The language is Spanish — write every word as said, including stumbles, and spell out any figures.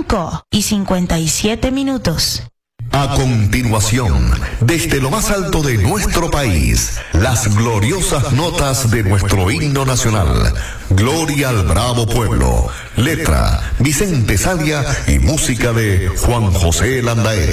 cinco y cincuenta y siete minutos. A continuación, desde lo más alto de nuestro país, las gloriosas notas de nuestro himno nacional. Gloria al bravo pueblo. Letra, Vicente Sadia y música de Juan José Landaeta.